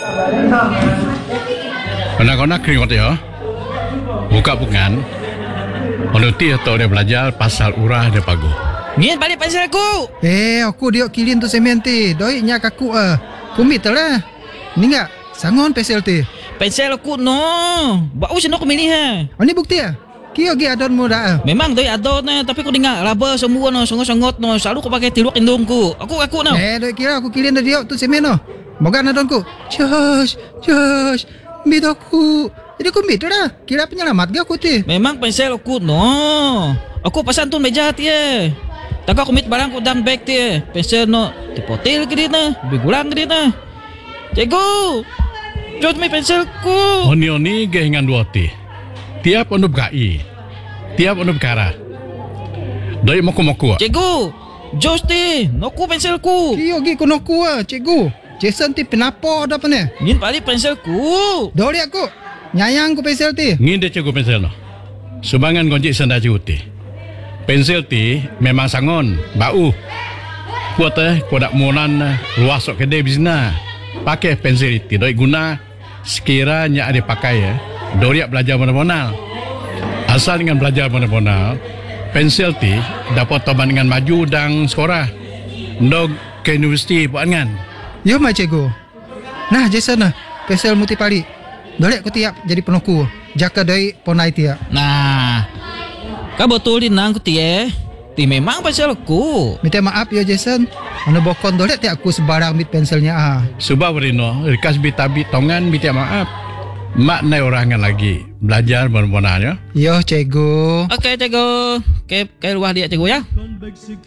Anak-anak keringat ya. Buka bukan. Kalau tahu dia belajar pasal urah dia pagu. Ngin balik pensel aku. Aku diok kilin tu semen ti. Doi nya kaku kumit lah. Ni enggak sangon pensel ti. Pensel aku no. Bau sino aku milih ha. Ni bukti Kio gi adon mo dah. Memang doi adon tapi aku dengar laba semua no songot-songot no. Selalu aku pakai tiluk indungku. Aku no. Doi kira aku kilin dah diok tu semen no. Moga adonku. Josh. Bidoku. Jadi aku mit dah. Kira penyelamat ge aku ti. Memang pensel aku no. Aku pasan tu meja ti Tak aku mit barang ku dalam beg ti. Pensel no tipotil ke dia bigulang ke dia. Cikgu. Jod mi penselku. Oni ge hingan dua ti. Tiap onup gai. Tiap onup kara. Doi moku-moku. Cikgu. Jos ti. Noku penselku. Kio gi konoku cikgu. Jason ti penapo ada apa ni? Ngin balik penselku. Dori aku. Nyayang ku pensel ti. Ngin dia cikgu pensel no. Sumbangan gonjik senda juti. Pensel ti memang sangon, bau. Kuat kodak monan luas sok kedai bisna. Pakai pensel itu doi guna sekiranya ada pakai dori belajar mana-mana. Asal dengan belajar mana-mana, pensel ti dapat toban dengan maju dan sekolah. Ndog ke universiti buat kan. Yo mai cikgu. Nah Jason pensel muti pali. Dori aku tiap jadi penoku. Jaka doi ponai tiap. Nah. Kau betulin nang ku ti Ti memang pensel aku. Minta maaf ya Jason. Mana bokon dole ti aku sebarang mit penselnya Sebab Rino, rikas bitabi tongan minta maaf. Mak nai orangan lagi belajar benar-benar ya. Yo cikgu. Okey cikgu. Ke luar dia cikgu ya.